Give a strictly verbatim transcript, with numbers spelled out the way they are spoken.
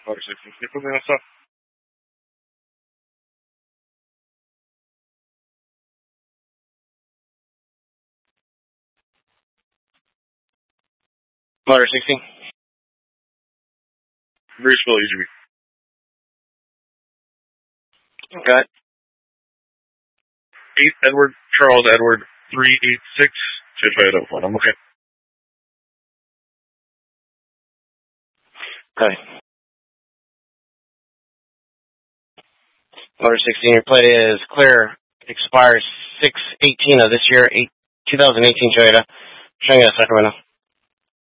Motor sixteen, can you put me on stop? Motor sixteen. Bruceville, U G B. Got eight Edward, Charles Edward, three eight six, two five zero four. I'm okay. Okay. Motor sixteen, your plate is clear. Expires six eighteen of this year, eight, twenty eighteen Toyota. Showing you a Sacramento.